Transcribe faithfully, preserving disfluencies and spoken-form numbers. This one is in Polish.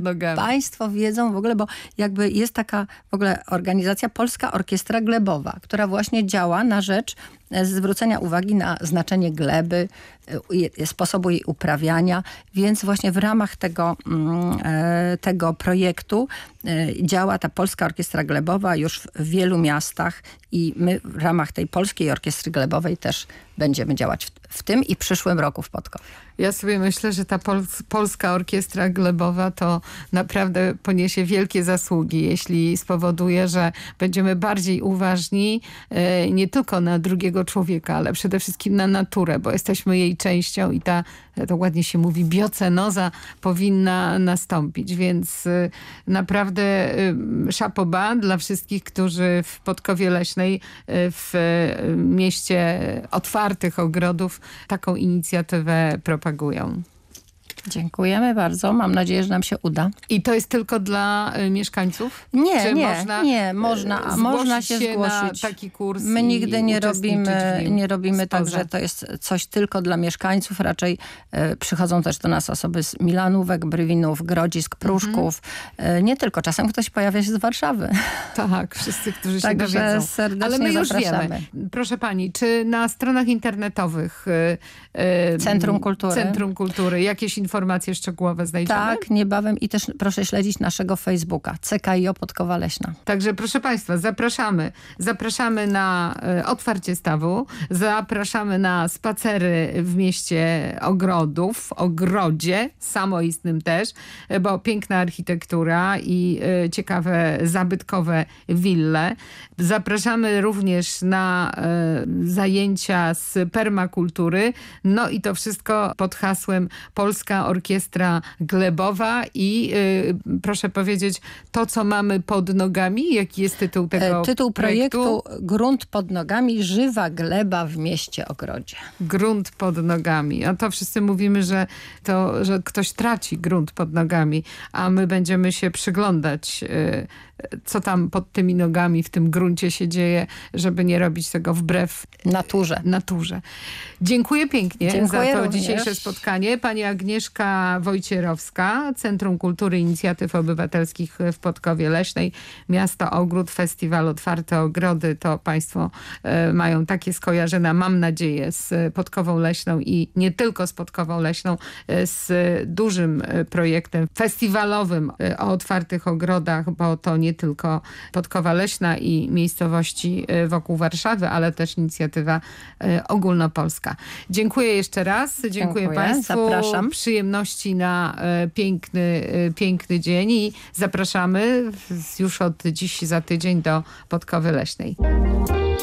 nogami. Państwo wiedzą w ogóle, bo jakby jest taka w ogóle organizacja Polska Orkiestra Glebowa, która właśnie działa na rzecz zwrócenia uwagi na znaczenie gleby, sposobu jej uprawiania, więc właśnie w ramach tego, tego projektu działa ta Polska Orkiestra Glebowa już w wielu miastach i my w ramach tej Polskiej Orkiestry Glebowej też będziemy działać w, w tym i przyszłym roku w Podkowie. Ja sobie myślę, że ta Pol Polska Orkiestra Glebowa to naprawdę poniesie wielkie zasługi, jeśli spowoduje, że będziemy bardziej uważni e, nie tylko na drugiego człowieka, ale przede wszystkim na naturę, bo jesteśmy jej częścią i ta, to ładnie się mówi, biocenoza powinna nastąpić, więc e, naprawdę e, chapeau bas dla wszystkich, którzy w Podkowie Leśnej, e, w e, mieście otwartych ogrodów taką inicjatywę propagują. Dziękujemy bardzo. Mam nadzieję, że nam się uda. I to jest tylko dla y, mieszkańców? Nie, Czy nie, można, nie. Można, można się, się zgłosić. Na taki kurs. My nigdy nie robimy, nie robimy tak, spoza. że to jest coś tylko dla mieszkańców. Raczej y, przychodzą też do nas osoby z Milanówek, Brywinów, Grodzisk, Pruszków. Mhm. Y, nie tylko. Czasem ktoś pojawia się z Warszawy. Tak, wszyscy, którzy się Także dowiedzą. serdecznie Ale my już zapraszamy. wiemy. Proszę pani, czy na stronach internetowych y, y, Centrum Kultury. Centrum Kultury jakieś informacje szczegółowe znajdziemy? Tak, niebawem i też proszę śledzić naszego Facebooka C K I O Podkowa Leśna. Także proszę państwa, zapraszamy. Zapraszamy na e, otwarcie stawu, zapraszamy na spacery w mieście ogrodów, w ogrodzie samoistnym też, bo piękna architektura i e, ciekawe zabytkowe wille. Zapraszamy również na e, zajęcia z permakultury, no i to wszystko pod hasłem Polska Orkiestra Glebowa i y, proszę powiedzieć, to co mamy pod nogami, jaki jest tytuł tego Tytuł projektu? projektu Grunt pod nogami, żywa gleba w mieście ogrodzie. Grunt pod nogami. A to wszyscy mówimy, że, to, że ktoś traci grunt pod nogami, a my będziemy się przyglądać, y, co tam pod tymi nogami w tym gruncie się dzieje, żeby nie robić tego wbrew naturze. naturze. Dziękuję pięknie Dziękuję za to również. dzisiejsze spotkanie. Pani Agnieszka Wojcierowska, Centrum Kultury i Inicjatyw Obywatelskich w Podkowie Leśnej, Miasto Ogród, Festiwal Otwarte Ogrody. To państwo e, mają takie skojarzenia, mam nadzieję, z Podkową Leśną i nie tylko z Podkową Leśną, e, z dużym projektem festiwalowym e, o otwartych ogrodach, bo to nie tylko Podkowa Leśna i miejscowości e, wokół Warszawy, ale też inicjatywa e, ogólnopolska. Dziękuję jeszcze raz. Dziękuję, Dziękuję. państwu. Zapraszam. Przyjemności na e, piękny, e, piękny dzień i zapraszamy w, już od dziś za tydzień do Podkowy Leśnej.